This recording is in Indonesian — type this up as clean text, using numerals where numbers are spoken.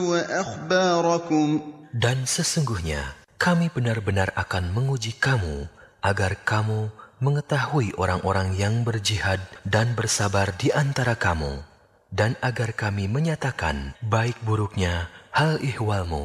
وأخباركم. Dan sesungguhnya kami benar-benar akan menguji kamu agar kamu mengetahui orang-orang yang berjihad dan bersabar di antara kamu, dan agar kami menyatakan baik buruknya hal ihwalmu.